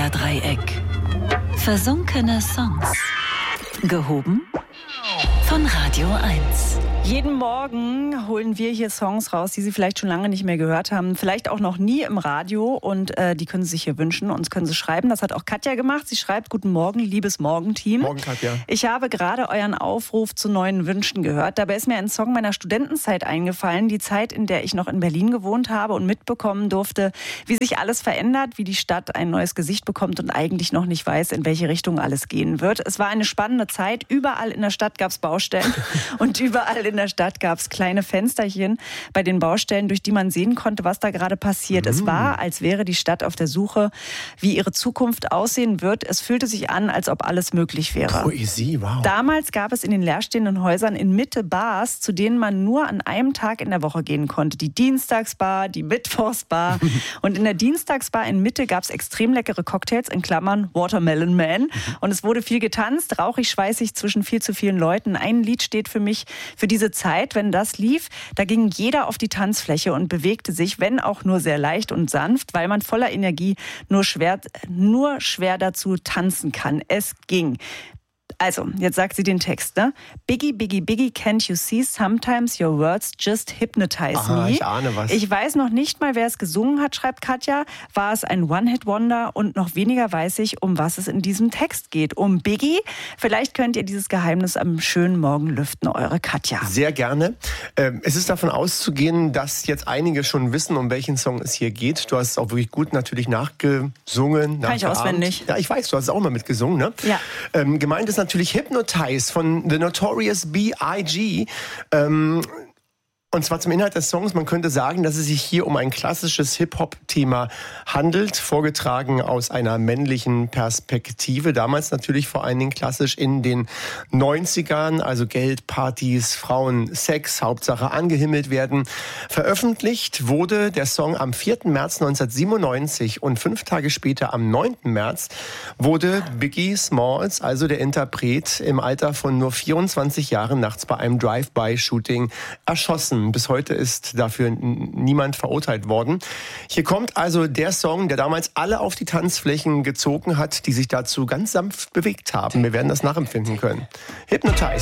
Dreieck. Versunkene Songs. Gehoben von Radio 1. Jeden Morgen holen wir hier Songs raus, die Sie vielleicht schon lange nicht mehr gehört haben, vielleicht auch noch nie im Radio, und die können Sie sich hier wünschen. Uns können Sie schreiben. Das hat auch Katja gemacht. Sie schreibt: Guten Morgen, liebes Morgenteam. Morgen, Katja. Ich habe gerade euren Aufruf zu neuen Wünschen gehört. Dabei ist mir ein Song meiner Studentenzeit eingefallen. Die Zeit, in der ich noch in Berlin gewohnt habe und mitbekommen durfte, wie sich alles verändert, wie die Stadt ein neues Gesicht bekommt und eigentlich noch nicht weiß, in welche Richtung alles gehen wird. Es war eine spannende Zeit. Überall in der Stadt gab es Baustellen und überall in der Stadt gab es kleine Fensterchen bei den Baustellen, durch die man sehen konnte, was da gerade passiert. Es war, als wäre die Stadt auf der Suche, wie ihre Zukunft aussehen wird. Es fühlte sich an, als ob alles möglich wäre. Poesie, wow. Damals gab es in den leerstehenden Häusern in Mitte Bars, zu denen man nur an einem Tag in der Woche gehen konnte. Die Dienstagsbar, die Mittwochsbar. Und in der Dienstagsbar in Mitte gab es extrem leckere Cocktails, in Klammern Watermelon Man. Und es wurde viel getanzt, rauchig, schweißig zwischen viel zu vielen Leuten. Ein Lied steht für mich für diese Zeit. Wenn das lief, da ging jeder auf die Tanzfläche und bewegte sich, wenn auch nur sehr leicht und sanft, weil man voller Energie nur schwer dazu tanzen kann. Es ging. Also, jetzt sagt sie den Text, ne? Biggie, Biggie, Biggie, can't you see? Sometimes your words just hypnotize me. Ich ahne was. Ich weiß noch nicht mal, wer es gesungen hat, schreibt Katja. War es ein One-Hit-Wonder? Und noch weniger weiß ich, um was es in diesem Text geht. Um Biggie? Vielleicht könnt ihr dieses Geheimnis am schönen Morgen lüften, eure Katja. Sehr gerne. Es ist davon auszugehen, dass jetzt einige schon wissen, um welchen Song es hier geht. Du hast es auch wirklich gut natürlich nachgesungen. Kann ich auswendig. Ja, ich weiß, du hast es auch mal mitgesungen, ne? Ja. Gemeint ist natürlich Hypnotize von The Notorious B.I.G. Und zwar zum Inhalt des Songs. Man könnte sagen, dass es sich hier um ein klassisches Hip-Hop-Thema handelt, vorgetragen aus einer männlichen Perspektive. Damals natürlich vor allen Dingen klassisch in den 90ern, also Geld, Partys, Frauen, Sex, Hauptsache angehimmelt werden. Veröffentlicht wurde der Song am 4. März 1997 und 5 Tage später, am 9. März, wurde Biggie Smalls, also der Interpret, im Alter von nur 24 Jahren nachts bei einem Drive-by-Shooting erschossen. Bis heute ist dafür niemand verurteilt worden. Hier kommt also der Song, der damals alle auf die Tanzflächen gezogen hat, die sich dazu ganz sanft bewegt haben. Wir werden das nachempfinden können. Hypnotize.